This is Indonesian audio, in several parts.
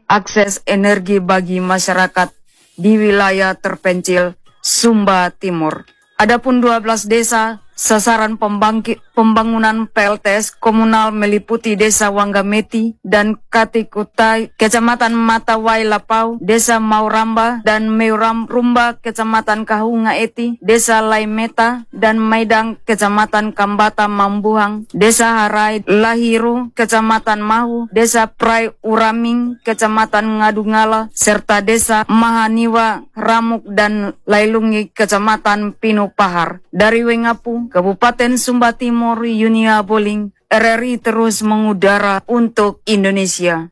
akses energi bagi masyarakat di wilayah terpencil Sumba Timur. Adapun 12 desa sasaran pembangunan PLTS komunal meliputi Desa Wanggameti dan Katikutai, Kecamatan Matawai Lapau, Desa Mauramba dan Meurumba, Kecamatan Kahunga Eti, Desa Laimeta dan Maidang, Kecamatan Kambata Mambuhang, Desa Harai Lahiru, Kecamatan Mahu, Desa Prai Uraming, Kecamatan Ngadungala, serta Desa Mahaniwa, Ramuk dan Lailungi, Kecamatan Pinu Pahar. Dari Wengapu, Kabupaten Sumba Timur, Yunia Boling, RRI terus mengudara untuk Indonesia.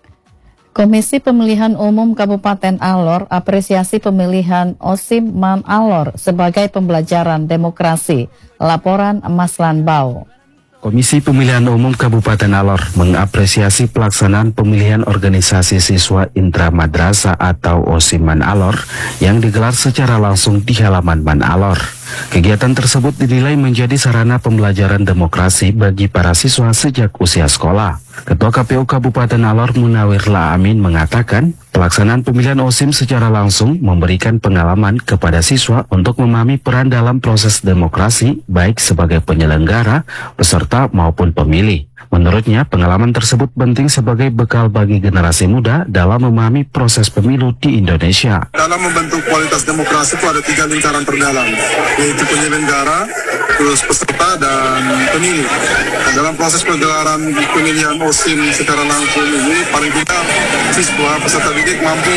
Komisi Pemilihan Umum Kabupaten Alor apresiasi pemilihan Osim Man Alor sebagai pembelajaran demokrasi. Laporan Maslan Bau. Komisi Pemilihan Umum Kabupaten Alor mengapresiasi pelaksanaan pemilihan organisasi siswa Intra Madrasah atau Osiman Alor yang digelar secara langsung di halaman Man Alor. Kegiatan tersebut dinilai menjadi sarana pembelajaran demokrasi bagi para siswa sejak usia sekolah. Ketua KPU Kabupaten Alor Munawirlah Amin mengatakan, pelaksanaan pemilihan OSIM secara langsung memberikan pengalaman kepada siswa untuk memahami peran dalam proses demokrasi baik sebagai penyelenggara, peserta maupun pemilih. Menurutnya, pengalaman tersebut penting sebagai bekal bagi generasi muda dalam memahami proses pemilu di Indonesia. Dalam membentuk kualitas demokrasi itu ada 3 lingkaran terdalam, yaitu penyelenggara, terus peserta, dan pemilih. Nah, dalam proses penggelaran pemilihan OSIM secara langsung ini, paling tidak siswa peserta didik mampu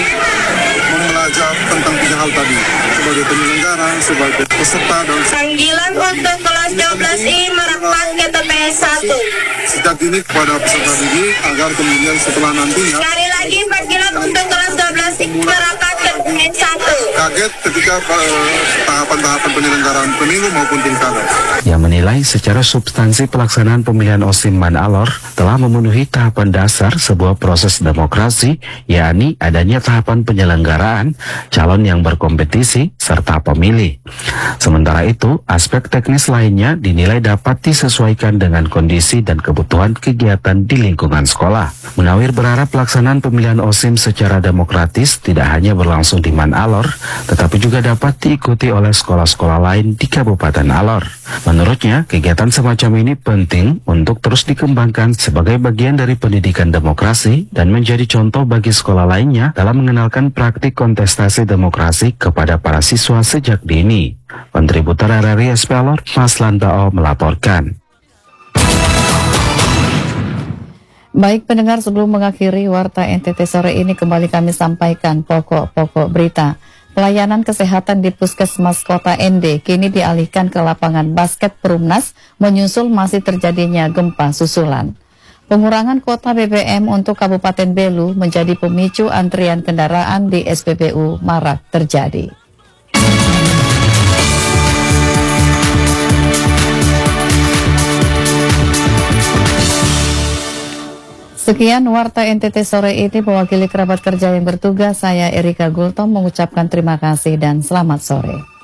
belajar tentang 3 hal tadi, sebagai penyelenggara, sebagai peserta, dan panggilan untuk kelas 12I merapat ke TPS 1. Sejak ini kepada peserta didik agar kemudian setelah nantinya sekali lagi panggilan untuk kelas 12I merapat ke TPS 1. Kaget ketika tahapan-tahapan penyelenggaraan pemilu maupun pilkada. Yang menilai secara substansi pelaksanaan pemilihan OSIM Man Alor telah memenuhi tahapan dasar sebuah proses demokrasi, yakni adanya tahapan penyelenggaraan, calon yang berkompetisi, serta pemilih. Sementara itu, aspek teknis lainnya dinilai dapat disesuaikan dengan kondisi dan kebutuhan kegiatan di lingkungan sekolah. Munawir berharap pelaksanaan pemilihan OSIM secara demokratis tidak hanya berlangsung di Man Alor, tetapi juga dapat diikuti oleh sekolah-sekolah lain di Kabupaten Alor. Menurutnya, kegiatan semacam ini penting untuk terus dikembangkan sebagai bagian dari pendidikan demokrasi dan menjadi contoh bagi sekolah lainnya dalam mengenalkan praktik kontestasi demokrasi kepada para siswa sejak dini. Kontributor RRI SP Alor, Maslan Bau melaporkan. Baik pendengar, sebelum mengakhiri Warta NTT sore ini kembali kami sampaikan pokok-pokok berita. Pelayanan kesehatan di Puskesmas Kota ND kini dialihkan ke lapangan basket Perumnas menyusul masih terjadinya gempa susulan. Pengurangan kuota BBM untuk Kabupaten Belu menjadi pemicu antrian kendaraan di SPBU marak terjadi. Sekian Warta NTT sore ini, mewakili kerabat kerja yang bertugas, saya Erika Gultom mengucapkan terima kasih dan selamat sore.